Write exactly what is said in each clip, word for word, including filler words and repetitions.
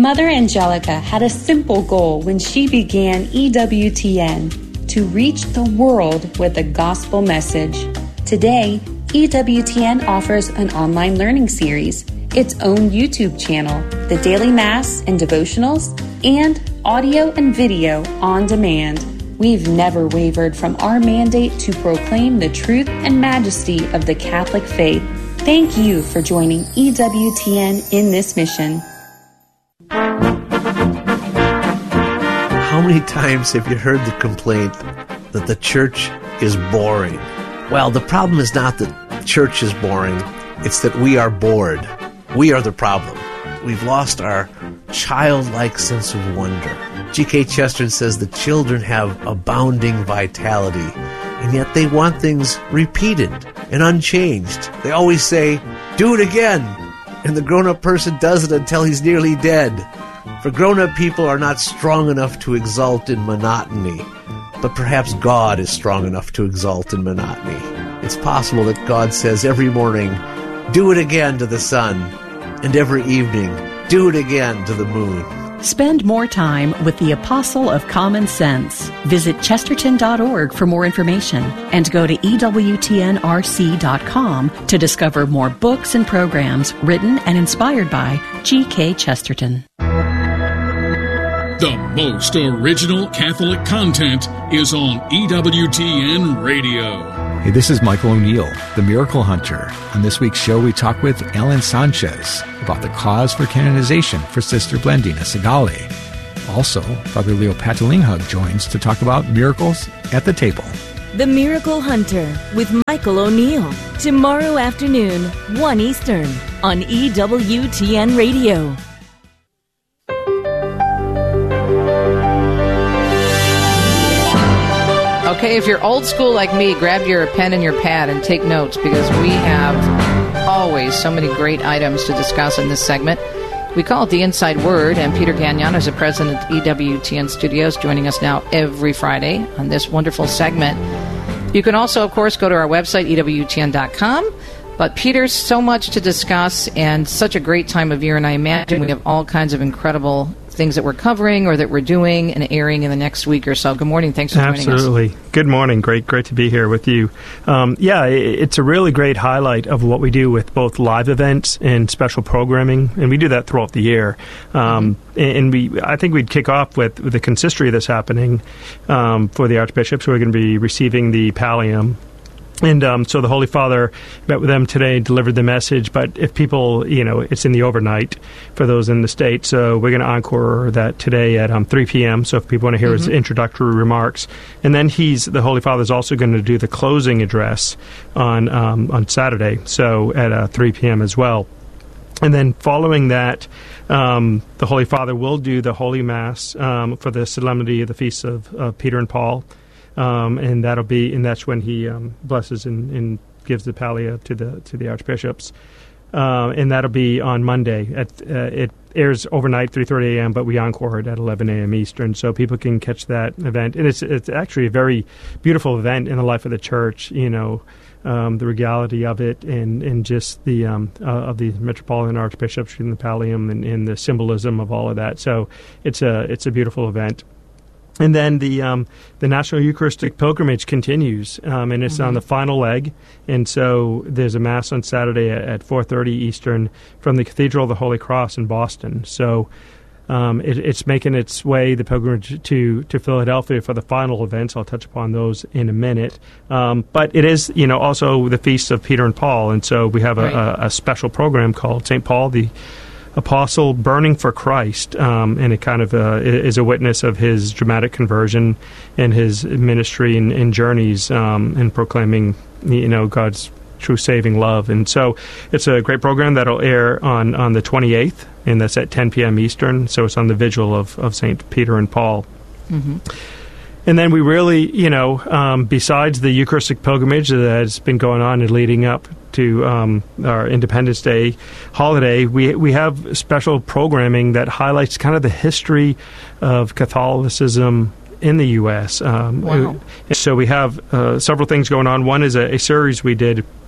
Mother Angelica had a simple goal when she began E W T N, to reach the world with the gospel message. Today, E W T N offers an online learning series, its own YouTube channel, the daily mass and devotionals, and audio and video on demand. We've never wavered from our mandate to proclaim the truth and majesty of the Catholic faith. Thank you for joining E W T N in this mission. How many times have you heard the complaint that the church is boring? Well, the problem is not that church is boring, it's that we are bored. We are the problem. We've lost our childlike sense of wonder. G K Chesterton says the children have abounding vitality, and yet they want things repeated and unchanged. They always say, do it again, and the grown-up person does it until he's nearly dead. For grown-up people are not strong enough to exult in monotony, but perhaps God is strong enough to exult in monotony. It's possible that God says every morning, do it again to the sun, and every evening, do it again to the moon. Spend more time with the Apostle of Common Sense. Visit chesterton dot org for more information and go to E W T N R C dot com to discover more books and programs written and inspired by G K Chesterton. The most original Catholic content is on E W T N Radio. Hey, this is Michael O'Neill, the Miracle Hunter. On this week's show, we talk with Ellen Sanchez about the cause for canonization for Sister Blandina Segali. Also, Father Leo Patalinghug joins to talk about miracles at the table. The Miracle Hunter with Michael O'Neill. Tomorrow afternoon, one Eastern, on E W T N Radio. Okay, if you're old school like me, grab your pen and your pad and take notes, because we have always so many great items to discuss in this segment. We call it The Inside Word, and Peter Gagnon is the president of E W T N Studios, joining us now every Friday on this wonderful segment. You can also, of course, go to our website, E W T N dot com. But Peter, so much to discuss and such a great time of year, and I imagine we have all kinds of incredible things that we're covering or that we're doing and airing in the next week or so. Good morning. Thanks for joining us. Absolutely. Good morning. Great great to be here with you. Um, yeah, it's a really great highlight of what we do with both live events and special programming, and we do that throughout the year. Um, mm-hmm. And we, I think we'd kick off with, with the consistory that's happening um, for the archbishops who are going to be receiving the pallium. And um, so the Holy Father met with them today, delivered the message. But if people, you know, it's in the overnight for those in the States. So we're going to encore that today at um, three p.m. So if people want to hear mm-hmm. his introductory remarks. And then he's, the Holy Father is also going to do the closing address on um, on Saturday, so at uh, three p.m. as well. And then following that, um, the Holy Father will do the Holy Mass um, for the solemnity of the feasts of uh, Peter and Paul. Um, and that'll be, and that's when he um, blesses and, and gives the pallia to the to the archbishops, uh, and that'll be on Monday. At uh, it airs overnight, three thirty a.m., but we encore it at eleven a.m. Eastern, so people can catch that event. And it's it's actually a very beautiful event in the life of the Church. You know, um, the regality of it, and and just the um, uh, of the Metropolitan Archbishops and the pallium, and, and the symbolism of all of that. So it's a it's a beautiful event. And then the um, the National Eucharistic Pilgrimage continues, um, and it's mm-hmm. on the final leg. And so there's a Mass on Saturday at, at four thirty Eastern from the Cathedral of the Holy Cross in Boston. So um, it, it's making its way, the pilgrimage, to, to Philadelphia for the final events. I'll touch upon those in a minute. Um, but it is, you know, also the Feast of Peter and Paul. And so we have a, right. a, a special program called Saint Paul, the Apostle Burning for Christ, um, and it kind of uh, is a witness of his dramatic conversion and his ministry and, and journeys um, in proclaiming, you know, God's true saving love. And so it's a great program that'll air on, on the twenty-eighth, and that's at ten p.m. Eastern, so it's on the vigil of, of Saint Peter and Paul. Mm-hmm. And then we really, you know, um, besides the Eucharistic pilgrimage that has been going on and leading up to um, our Independence Day holiday, we we have special programming that highlights kind of the history of Catholicism in the U S Um, wow. So we have uh, several things going on. One is a, a series we did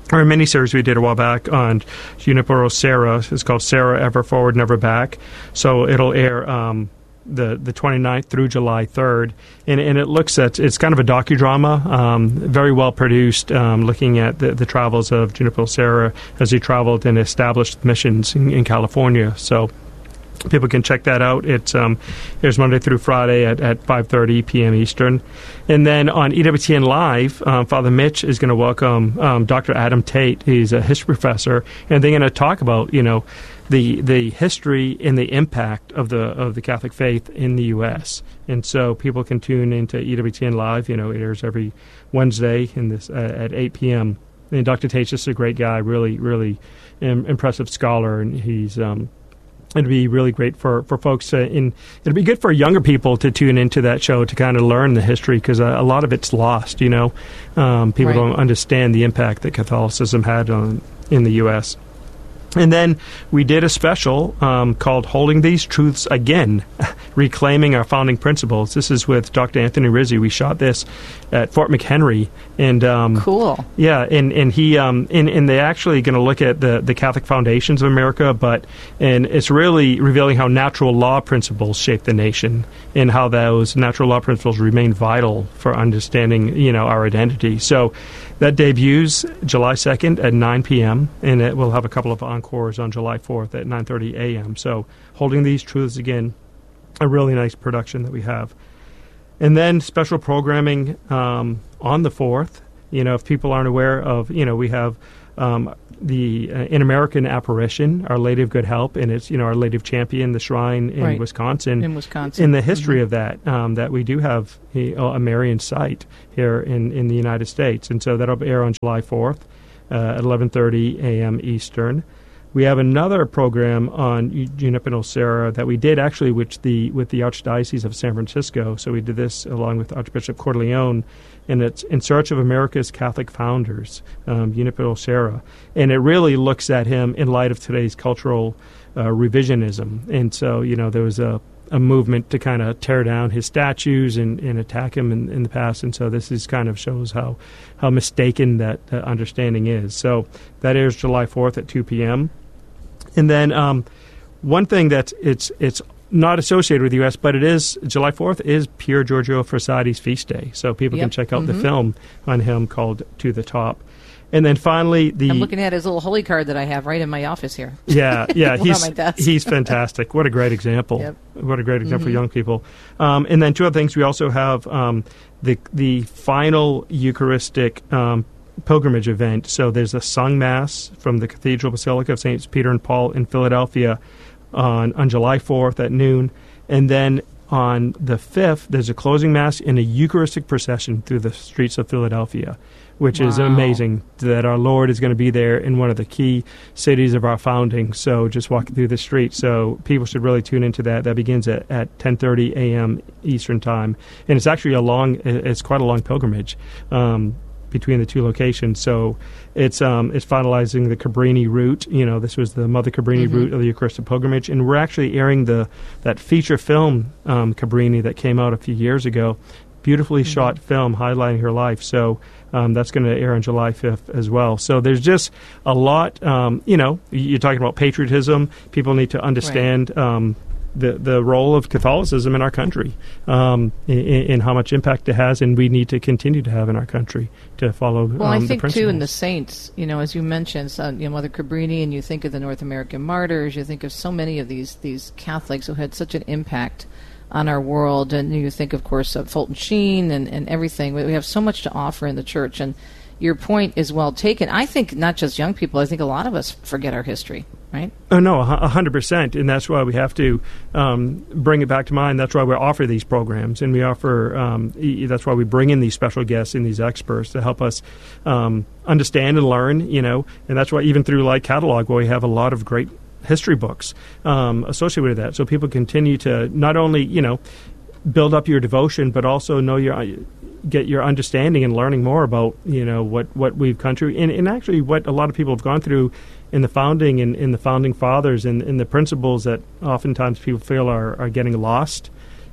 or a mini-series we did a while back on Junipero Serra. It's called Serra, Ever Forward, Never Back. So it'll air um, the, the twenty-ninth through July third. And, and it looks at, it's kind of a docudrama, um, very well produced, um, looking at the, the travels of Junipero Serra as he traveled and established missions in, in California. So people can check that out. It's um, here's Monday through Friday at, at five thirty p.m. Eastern. And then on E W T N Live, um, Father Mitch is going to welcome um, Doctor Adam Tate. He's a history professor, and they're going to talk about, you know, the the history and the impact of the of the Catholic faith in the U S. And so people can tune into E W T N Live. You know, it airs every Wednesday in this uh, at eight p.m. And Doctor Tate's just a great guy, really, really im- impressive scholar, and he's um, it'd be really great for, for folks. Uh, in it'd be good for younger people to tune into that show to kind of learn the history, because uh, a lot of it's lost. You know, um, people Right. don't understand the impact that Catholicism had on in the U S. And then we did a special um, called Holding These Truths Again, Reclaiming Our Founding Principles. This is with Doctor Anthony Rizzi. We shot this at Fort McHenry. And um, Cool. Yeah, and, and he um, and, and they're actually going to look at the, the Catholic foundations of America, but and it's really revealing how natural law principles shape the nation and how those natural law principles remain vital for understanding, you know, our identity. So that debuts July second at nine p.m., and it will have a couple of encores on July fourth at nine thirty a.m. So Holding These Truths Again, a really nice production that we have. And then special programming um, on the fourth. You know, if people aren't aware of, you know, we have um, the uh, In American Apparition, Our Lady of Good Help, and it's, you know, Our Lady of Champion, the shrine in Right. Wisconsin. In Wisconsin. In the history Mhm. of that, um, that we do have a, a Marian site here in, in the United States. And so that'll air on July fourth uh, at eleven thirty a.m. Eastern. We have another program on Junipero Serra that we did actually with the with the Archdiocese of San Francisco. So we did this along with Archbishop Corleone, and it's In Search of America's Catholic Founders, um, Junipero Serra. And it really looks at him in light of today's cultural uh, revisionism. And so, you know, there was a, a movement to kind of tear down his statues and, and attack him in, in the past. And so this is kind of shows how, how mistaken that uh, understanding is. So that airs July fourth at two p.m. And then um, one thing that it's it's not associated with the U S, but it is, July fourth is Pier Giorgio Frassati's feast day. So people Yep. can check out Mm-hmm. the film on him called To the Top. And then finally, the I'm looking at his little holy card that I have right in my office here. yeah, yeah, On he's my desk. he's fantastic. What a great example! Yep. What a great example Mhm. for young people. Um, and then two other things: we also have um, the the final Eucharistic um, pilgrimage event. So there's a sung mass from the Cathedral Basilica of Saints Peter and Paul in Philadelphia on on July fourth at noon, and then on the fifth, there's a closing mass and a Eucharistic procession through the streets of Philadelphia, which is Wow. amazing that our Lord is going to be there in one of the key cities of our founding. So just walking through the street. So people should really tune into that. That begins at, at ten thirty a.m. Eastern Time. And it's actually a long, it's quite a long pilgrimage um, between the two locations. So it's um, it's finalizing the Cabrini route. You know, this was the Mother Cabrini Mm-hmm. route of the Eucharistic pilgrimage. And we're actually airing the that feature film, um, Cabrini, that came out a few years ago. Beautifully Mm-hmm. shot film highlighting her life. So um, that's going to air on July fifth as well. So there's just a lot, um, you know, you're talking about patriotism. People need to understand um, the the role of Catholicism in our country um, and how much impact it has, and we need to continue to have in our country to follow Well, um, I the think, principles. too, in the saints, you know, as you mentioned, uh, you know, Mother Cabrini, and you think of the North American martyrs, you think of so many of these, these Catholics who had such an impact on our world, and you think, of course, of Fulton Sheen and, and everything. We have so much to offer in the church, and your point is well taken. I think not just young people, I think a lot of us forget our history, right? Oh, no, a hundred percent. And that's why we have to um, bring it back to mind. That's why we offer these programs. And we offer, um, e- that's why we bring in these special guests and these experts to help us um, understand and learn, you know. And that's why even through Light Catalog, where we have a lot of great history books um, associated with that. So people continue to not only, you know, build up your devotion, but also know your get your understanding and learning more about, you know, what, what we've come through and, and actually what a lot of people have gone through in the founding and in the founding fathers and in the principles that oftentimes people feel are, are getting lost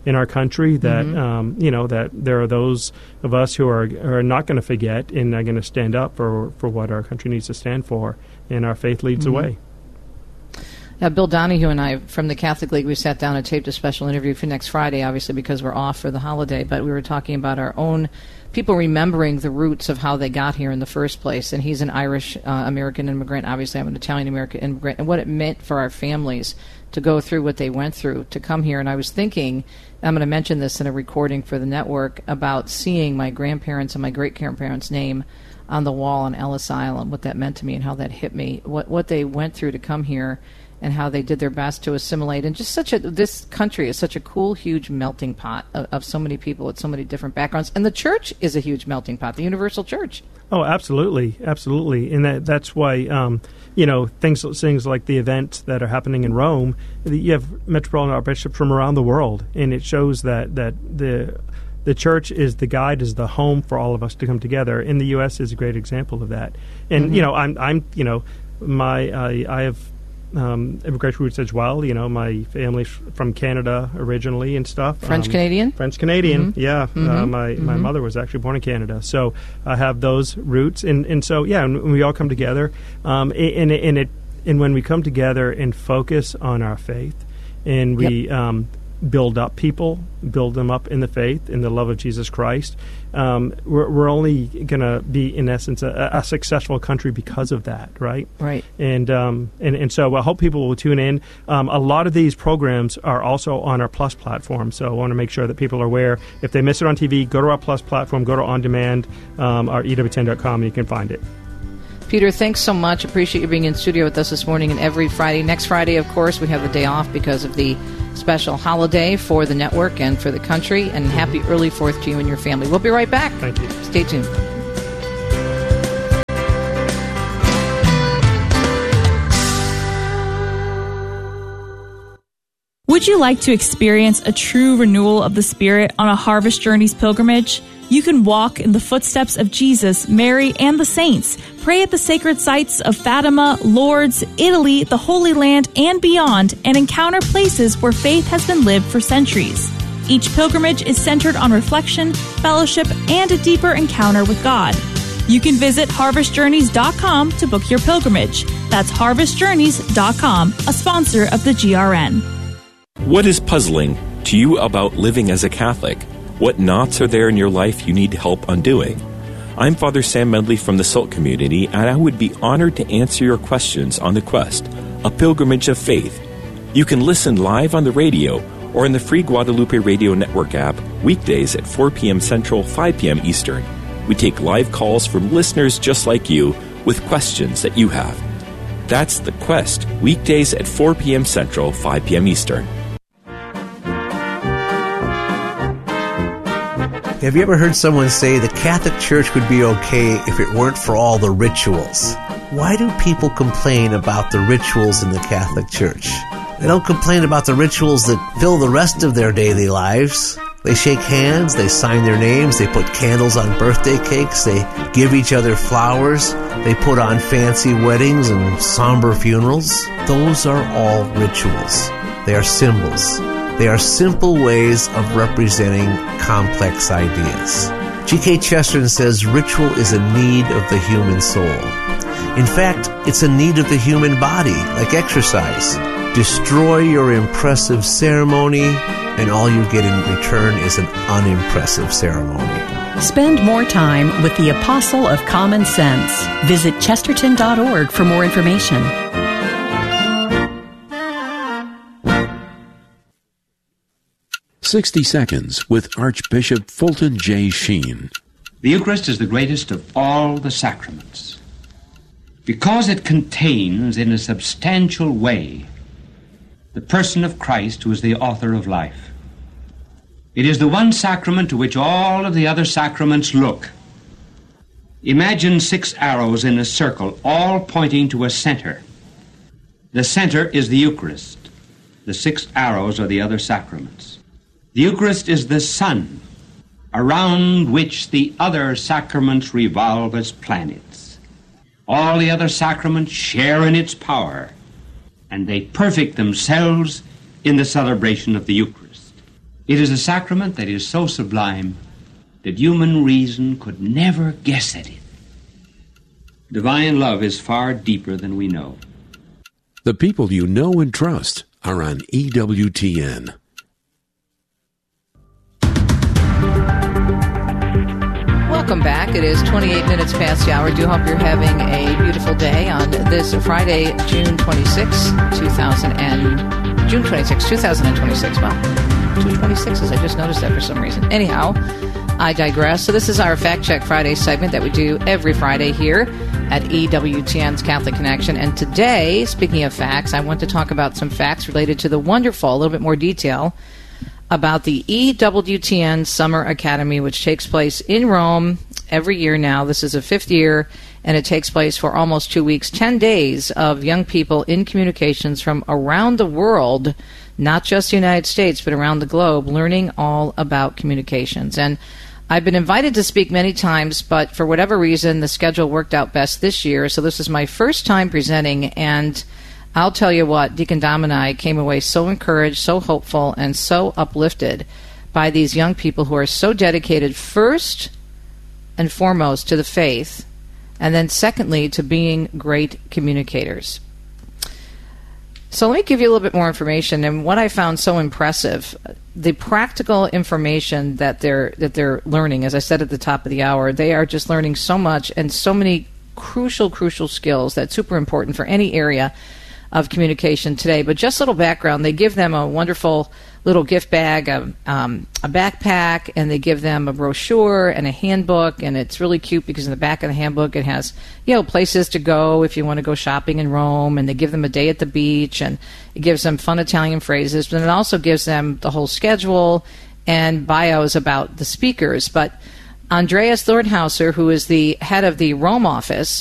in our country that Mm-hmm. um, you know that there are those of us who are are not going to forget and are going to stand up for for what our country needs to stand for, and our faith leads Mm-hmm. the way. Uh, Bill Donahue and I from the Catholic League, we sat down and taped a special interview for next Friday, obviously because we're off for the holiday, but we were talking about our own people remembering the roots of how they got here in the first place. And he's an Irish uh, American immigrant, obviously I'm an Italian American immigrant, and what it meant for our families to go through what they went through to come here. And I was thinking, I'm going to mention this in a recording for the network, about seeing my grandparents and my great-grandparents' name on the wall on Ellis Island, what that meant to me and how that hit me, what what they went through to come here, and how they did their best to assimilate. And just such a, this country is such a cool, huge melting pot of, of so many people with so many different backgrounds. And the church is a huge melting pot, the universal church. Oh, absolutely, absolutely, and that that's why um, you know things things like the events that are happening in Rome. You have metropolitan archbishops from around the world, and it shows that that the the church is the guide, is the home for all of us to come together. And the U S is a great example of that. And Mm-hmm. you know, I'm I'm you know my I, I have. Um, immigration roots as well. You know, my family's from Canada originally and stuff. French Um, Canadian? French Canadian, Mm-hmm. yeah. Mm-hmm. Uh, my my Mm-hmm. mother was actually born in Canada, so I have those roots. And, and so yeah, and we all come together. Um, and and it and when we come together and focus on our faith, and we Yep. um, build up people, build them up in the faith, in the love of Jesus Christ, um, we're, we're only going to be, in essence, a, a successful country because of that, right? Right. And um, and, and so I hope people will tune in. Um, a lot of these programs are also on our Plus platform, so I want to make sure that people are aware. If they miss it on T V, go to our Plus platform, go to On Demand, um, our E W ten dot com, and you can find it. Peter, thanks so much. Appreciate you being in studio with us this morning and every Friday. Next Friday, of course, we have the day off because of the special holiday for the network and for the country. And happy early Fourth to you and your family. We'll be right back. Thank you. Stay tuned. Would you like to experience a true renewal of the Spirit on a Harvest Journeys pilgrimage? You can walk in the footsteps of Jesus, Mary, and the saints. Pray at the sacred sites of Fatima, Lourdes, Italy, the Holy Land, and beyond, and encounter places where faith has been lived for centuries. Each pilgrimage is centered on reflection, fellowship, and a deeper encounter with God. You can visit harvest journeys dot com to book your pilgrimage. That's harvest journeys dot com, a sponsor of the G R N. What is puzzling to you about living as a Catholic? What knots are there in your life you need help undoing? I'm Father Sam Medley from the Salt Community, and I would be honored to answer your questions on The Quest, a pilgrimage of faith. You can listen live on the radio or in the free Guadalupe Radio Network app weekdays at four p.m. Central, five p.m. Eastern. We take live calls from listeners just like you with questions that you have. That's The Quest, weekdays at four p.m. Central, five p.m. Eastern. Have you ever heard someone say the Catholic Church would be okay if it weren't for all the rituals? Why do people complain about the rituals in the Catholic Church? They don't complain about the rituals that fill the rest of their daily lives. They shake hands, they sign their names, they put candles on birthday cakes, they give each other flowers, they put on fancy weddings and somber funerals. Those are all rituals. They are symbols. They are simple ways of representing complex ideas. G K Chesterton says ritual is a need of the human soul. In fact, it's a need of the human body, like exercise. Destroy your impressive ceremony, and all you get in return is an unimpressive ceremony. Spend more time with the Apostle of Common Sense. Visit chesterton dot org for more information. sixty Seconds with Archbishop Fulton J. Sheen. The Eucharist is the greatest of all the sacraments because it contains in a substantial way the person of Christ, who is the author of life. It is the one sacrament to which all of the other sacraments look. Imagine six arrows in a circle, all pointing to a center. The center is the Eucharist. The six arrows are the other sacraments. The Eucharist is the sun around which the other sacraments revolve as planets. All the other sacraments share in its power, and they perfect themselves in the celebration of the Eucharist. It is a sacrament that is so sublime that human reason could never guess at it. Divine love is far deeper than we know. The people you know and trust are on E W T N. Welcome back. It is twenty-eight minutes past the hour. Do hope you're having a beautiful day on this Friday, June twenty-sixth, two thousand and June twenty-sixth, two thousand twenty-six. Wow, two twenty-sixes. I just noticed that for some reason. Anyhow, I digress. So this is our Fact Check Friday segment that we do every Friday here at E W T N's Catholic Connection. And today, speaking of facts, I want to talk about some facts related to the wonderful, a little bit more detail, about the E W T N Summer Academy, which takes place in Rome every year now. This is a fifth year, and it takes place for almost two weeks, ten days of young people in communications from around the world, not just the United States, but around the globe, learning all about communications. And I've been invited to speak many times, but for whatever reason, the schedule worked out best this year. So this is my first time presenting, and I'll tell you what, Deacon Dom and I came away so encouraged, so hopeful, and so uplifted by these young people who are so dedicated, first and foremost, to the faith, and then secondly, to being great communicators. So let me give you a little bit more information. And what I found so impressive, the practical information that they're that they're learning, as I said at the top of the hour, they are just learning so much and so many crucial, crucial skills that's super important for any area of communication today. But just a little background, they give them a wonderful little gift bag, a, um, a backpack, and they give them a brochure and a handbook, and it's really cute because in the back of the handbook it has, you know, places to go if you want to go shopping in Rome, and they give them a day at the beach, and it gives them fun Italian phrases, but it also gives them the whole schedule and bios about the speakers. But Andreas Thornhauser, who is the head of the Rome office,